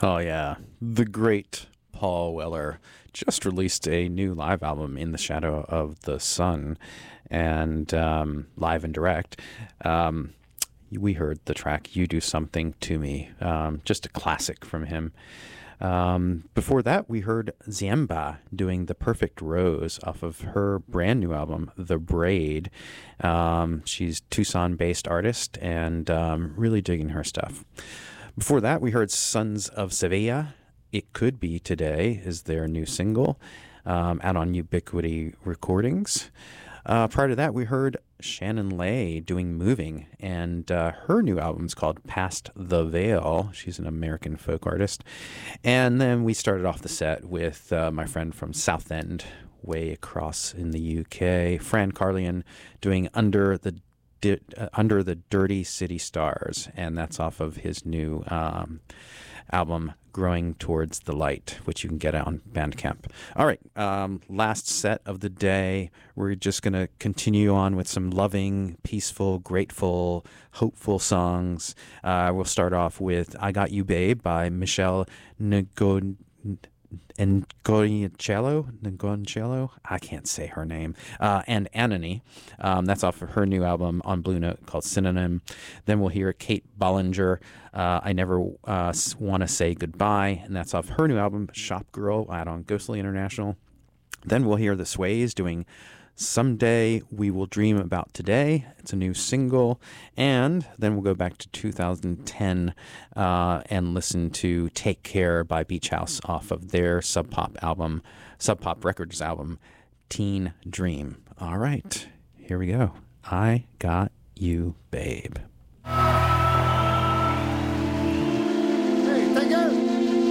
Oh, yeah. The great Paul Weller just released a new live album, In the Shadow of the Sun, and live and direct. We heard the track You Do Something to Me, just a classic from him. Before that, we heard Ziemba doing The Perfect Rose off of her brand new album, The Braid. She's Tucson-based artist and really digging her stuff. Before that, we heard Sons of Sevilla. It Could Be Today is their new single, out on Ubiquity Recordings. Prior to that, we heard Shannon Lay doing Moving, and her new album is called Past the Veil. She's an American folk artist. And then we started off the set with my friend from Southend, way across in the UK, Fran Carlian, doing Under the Dirty City Stars, and that's off of his new album Growing Towards the Light, which you can get on Bandcamp. All right, last set of the day. We're just going to continue on with some loving, peaceful, grateful, hopeful songs. We'll start off with I Got You Babe by Michelle Ngoncello, I can't say her name, and Anony. That's off of her new album on Blue Note called Synonym. Then we'll hear Kate Bollinger, I Never Want to Say Goodbye, and that's off her new album Shop Girl out on Ghostly International. Then we'll hear The Sways doing Someday We Will Dream About Today. It's a new single. And then we'll go back to 2010 and listen to Take Care by Beach House off of their Sub Pop Records album, Teen Dream. All right, here we go. I Got You, Babe.